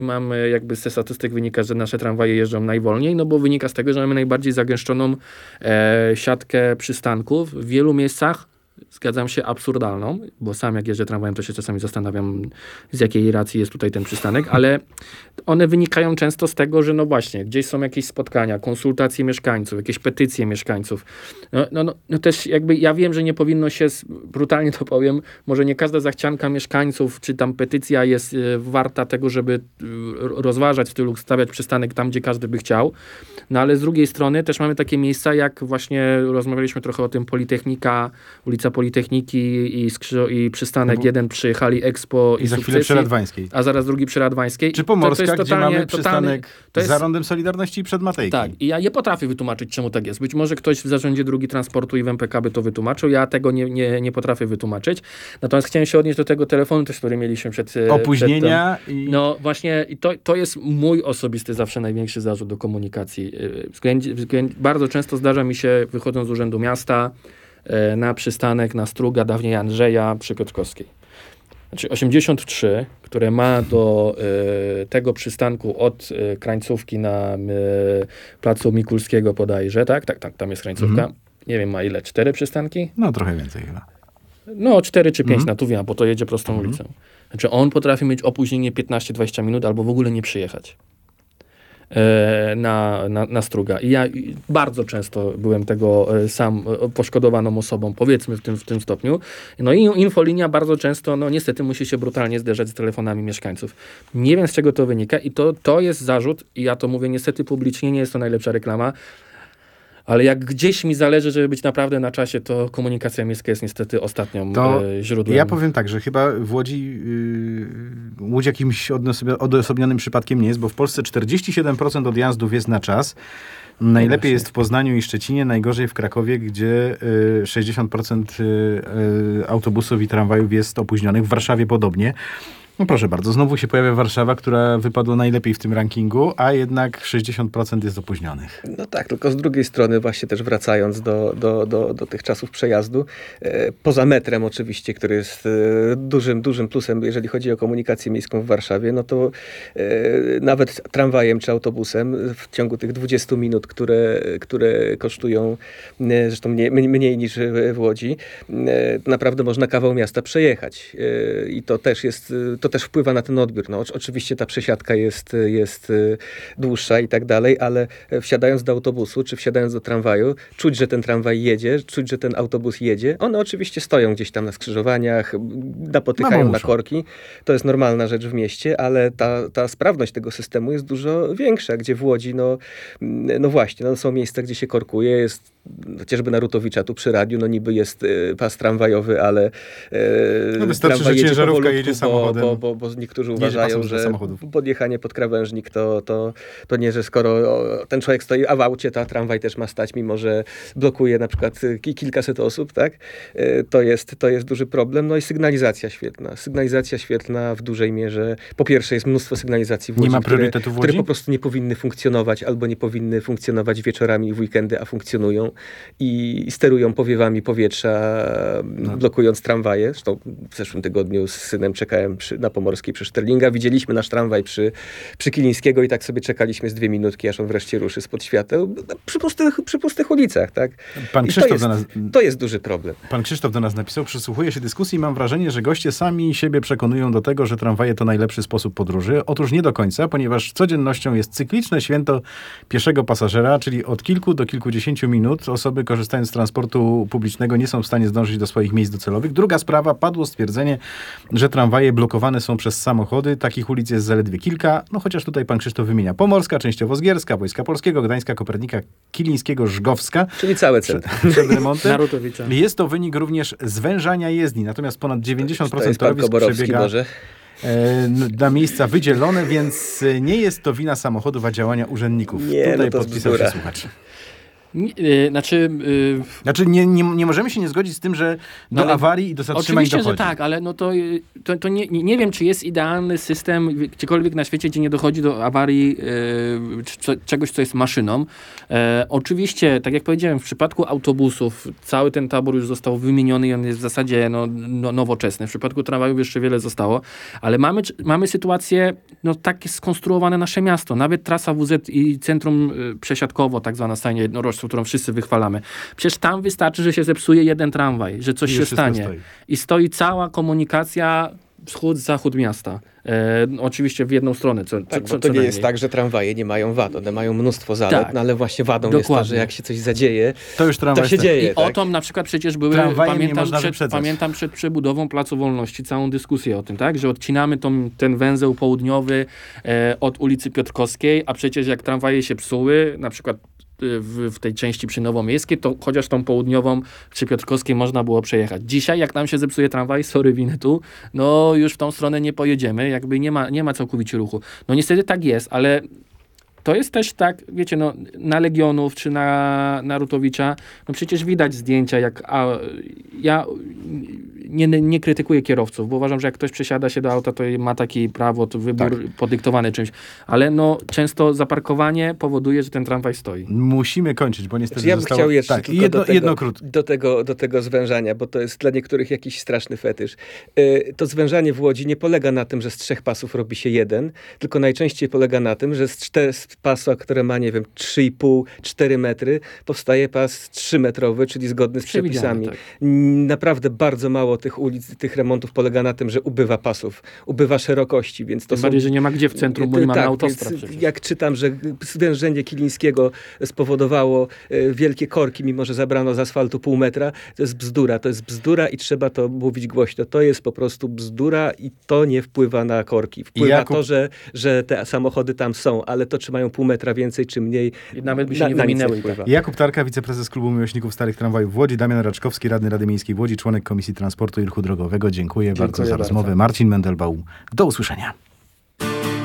mamy jakby ze statystyk wynika, że nasze tramwaje jeżdżą najwolniej, no bo wynika z tego, że mamy najbardziej zagęszczoną siatkę przystanków. W wielu miejscach zgadzam się, absurdalną, bo sam jak jeżdżę tramwajem, to się czasami zastanawiam, z jakiej racji jest tutaj ten przystanek, ale one wynikają często z tego, że no właśnie, gdzieś są jakieś spotkania, konsultacje mieszkańców, jakieś petycje mieszkańców. No też jakby ja wiem, że nie powinno się, brutalnie to powiem, może nie każda zachcianka mieszkańców, czy tam petycja jest warta tego, żeby rozważać w stylu stawiać przystanek tam, gdzie każdy by chciał. No ale z drugiej strony też mamy takie miejsca, jak właśnie rozmawialiśmy trochę o tym Politechnika, ulica Politechniki i przystanek jeden przy hali Expo i za chwilę przy Radwańskiej. A zaraz drugi przy Radwańskiej. Czy Pomorska, gdzie mamy przystanek za Rondem Solidarności i przed Matejki. Tak. I ja nie potrafię wytłumaczyć, czemu tak jest. Być może ktoś w zarządzie drogi transportu i w MPK by to wytłumaczył. Ja tego nie potrafię wytłumaczyć. Natomiast chciałem się odnieść do tego telefonu też, który mieliśmy przed... Opóźnienia. No właśnie, i to jest mój osobisty zawsze największy zarzut do komunikacji. Bardzo często zdarza mi się, wychodząc z Urzędu Miasta, na przystanek, na Struga, dawniej Andrzeja przy Koczkowskiej. Znaczy 83, które ma do tego przystanku od krańcówki na placu Mikulskiego bodajże, tak, tam jest krańcówka. Nie wiem, ma ile? 4 przystanki? No, trochę więcej chyba. No, 4 czy 5 na Tuwia, bo to jedzie prostą ulicą. Znaczy on potrafi mieć opóźnienie 15-20 minut albo w ogóle nie przyjechać na Struga. I ja bardzo często byłem tego sam poszkodowaną osobą, powiedzmy w tym stopniu. No i infolinia bardzo często, no niestety musi się brutalnie zderzać z telefonami mieszkańców. Nie wiem, z czego to wynika i to jest zarzut i ja to mówię niestety publicznie, nie jest to najlepsza reklama, ale jak gdzieś mi zależy, żeby być naprawdę na czasie, to komunikacja miejska jest niestety ostatnią źródłem. Ja powiem tak, że chyba w Łodzi Łódź jakimś odosobnionym przypadkiem nie jest, bo w Polsce 47% odjazdów jest na czas. Najlepiej jest w Poznaniu i Szczecinie, najgorzej w Krakowie, gdzie 60% autobusów i tramwajów jest opóźnionych. W Warszawie podobnie. No proszę bardzo, znowu się pojawia Warszawa, która wypadła najlepiej w tym rankingu, a jednak 60% jest opóźnionych. No tak, tylko z drugiej strony właśnie też wracając do tych czasów przejazdu, poza metrem oczywiście, który jest dużym plusem, jeżeli chodzi o komunikację miejską w Warszawie, no to nawet tramwajem czy autobusem w ciągu tych 20 minut, które kosztują zresztą mniej niż w Łodzi, naprawdę można kawał miasta przejechać. I to też wpływa na ten odbiór. No, oczywiście ta przesiadka jest dłuższa i tak dalej, ale wsiadając do autobusu, czy wsiadając do tramwaju, czuć, że ten tramwaj jedzie, czuć, że ten autobus jedzie. One oczywiście stoją gdzieś tam na skrzyżowaniach, napotykają na korki. To jest normalna rzecz w mieście, ale ta sprawność tego systemu jest dużo większa, gdzie w Łodzi, no właśnie, no są miejsca, gdzie się korkuje, jest chociażby na Rutowicza, tu przy radiu, no niby jest pas tramwajowy, ale no wystarczy, że ciężarówka jedzie samochodem. Bo niektórzy uważają, że podjechanie pod krawężnik to nie, że skoro ten człowiek stoi, a w aucie, to tramwaj też ma stać, mimo że blokuje na przykład kilkaset osób, tak? To jest duży problem. No i sygnalizacja świetna. Sygnalizacja świetna w dużej mierze. Po pierwsze jest mnóstwo sygnalizacji w Łodzi, nie ma priorytetu w Łodzi? które po prostu nie powinny funkcjonować albo nie powinny funkcjonować wieczorami i w weekendy, a funkcjonują i sterują powiewami powietrza, blokując tramwaje. Zresztą w zeszłym tygodniu z synem czekałem na Pomorskiej przy Sterlinga. Widzieliśmy nasz tramwaj przy Kilińskiego i tak sobie czekaliśmy z 2 minutki, aż on wreszcie ruszy spod świateł. Przy pustych ulicach, tak? To jest duży problem. Pan Krzysztof do nas napisał, przysłuchuję się dyskusji i mam wrażenie, że goście sami siebie przekonują do tego, że tramwaje to najlepszy sposób podróży. Otóż nie do końca, ponieważ codziennością jest cykliczne święto pieszego pasażera, czyli od kilku do kilkudziesięciu minut osoby korzystając z transportu publicznego nie są w stanie zdążyć do swoich miejsc docelowych. Druga sprawa, padło stwierdzenie, że tramwaje blokowane są przez samochody. Takich ulic jest zaledwie kilka, no chociaż tutaj pan Krzysztof wymienia Pomorska, częściowo Zgierska, Wojska Polskiego, Gdańska, Kopernika, Kilińskiego, Żgowska. Czyli całe centrum. Przed remontem. Narutowicza. Jest to wynik również zwężania jezdni, natomiast ponad 90% torowisk przebiega na miejsca wydzielone, więc nie jest to wina samochodów, a działania urzędników. Tutaj podpisał się słuchacz. Znaczy nie możemy się nie zgodzić z tym, że do awarii i do zatrzymań oczywiście, dochodzi. że tak, ale no to nie wiem, czy jest idealny system gdziekolwiek na świecie, gdzie nie dochodzi do awarii czegoś, co jest maszyną. Oczywiście, tak jak powiedziałem, w przypadku autobusów cały ten tabor już został wymieniony i on jest w zasadzie nowoczesny. W przypadku tramwajów jeszcze wiele zostało, ale mamy sytuację, tak jest skonstruowane nasze miasto. Nawet trasa WZ i centrum przesiadkowo, tak zwana stanie jednorożców, którą wszyscy wychwalamy. Przecież tam wystarczy, że się zepsuje jeden tramwaj, że coś się stanie. I stoi cała komunikacja wschód-zachód miasta. Oczywiście w jedną stronę. Bo to nie jest tak, że tramwaje nie mają wad. One mają mnóstwo zalet, tak. No ale właśnie wadą jest to, że jak się coś zadzieje, to się dzieje. I o tom na przykład przecież były, pamiętam przed przebudową Placu Wolności całą dyskusję o tym, tak, że odcinamy ten węzeł południowy od ulicy Piotrkowskiej, a przecież jak tramwaje się psuły, na przykład w tej części przy Nowomiejskiej, to chociaż tą południową przy Piotrkowskiej można było przejechać. Dzisiaj, jak nam się zepsuje tramwaj, sorry Winetu, już w tą stronę nie pojedziemy, jakby nie ma całkowicie ruchu. Niestety tak jest, ale to jest też tak, wiecie, na Legionów czy na Rutowicza, przecież widać zdjęcia, ja nie krytykuję kierowców, bo uważam, że jak ktoś przesiada się do auta, to ma taki prawo, to wybór podyktowany czymś, ale zaczęsto zaparkowanie powoduje, że ten tramwaj stoi. Musimy kończyć, bo niestety ja bym chciał jeszcze do tego zwężania, bo to jest dla niektórych jakiś straszny fetysz. To zwężanie w Łodzi nie polega na tym, że z 3 pasów robi się jeden, tylko najczęściej polega na tym, że z pasa, które ma, 3,5-4 metry, powstaje pas 3-metrowy, czyli zgodny z przepisami. Tak. Naprawdę bardzo mało tych ulic, tych remontów polega na tym, że ubywa pasów, ubywa szerokości, więc to bardziej, że nie ma gdzie w centrum, bo nie mamy autostrad. Jak czytam, że zwężenie Kilińskiego spowodowało wielkie korki, mimo że zabrano z asfaltu 0,5 metra, to jest bzdura i trzeba to mówić głośno. To jest po prostu bzdura i to nie wpływa na korki. Wpływa to, że te samochody tam są, ale to czy mają 0,5 metra więcej, czy mniej. I nawet by się nie wyminęły. Jakub Tarka, wiceprezes Klubu Miłośników Starych Tramwajów w Łodzi, Damian Raczkowski, radny Rady Miejskiej w Łodzi, członek Komisji Transportu i Ruchu Drogowego. Dziękuję bardzo za rozmowę. Marcin Mendelbaum. Do usłyszenia.